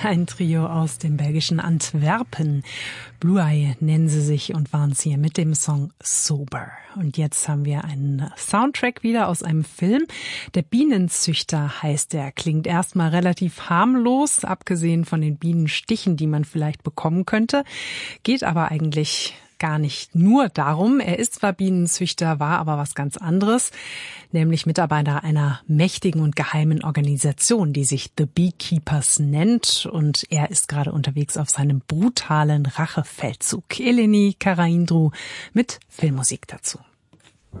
Ein Trio aus dem belgischen Antwerpen. Blue Eye nennen sie sich und waren es hier mit dem Song Sober. Und jetzt haben wir einen Soundtrack wieder aus einem Film. Der Bienenzüchter heißt der. Klingt erstmal relativ harmlos, abgesehen von den Bienenstichen, die man vielleicht bekommen könnte. Geht aber eigentlich gar nicht nur darum. Er ist zwar Bienenzüchter, war aber was ganz anderes, nämlich Mitarbeiter einer mächtigen und geheimen Organisation, die sich The Beekeepers nennt. Und er ist gerade unterwegs auf seinem brutalen Rachefeldzug. Eleni Karaindru mit Filmmusik dazu.